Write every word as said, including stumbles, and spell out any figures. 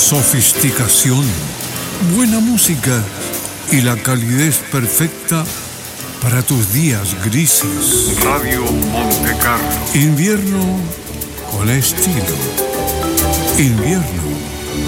sofisticación, buena música y la calidez perfecta para tus días grises. Radio Monte Carlo. Invierno con estilo. Invierno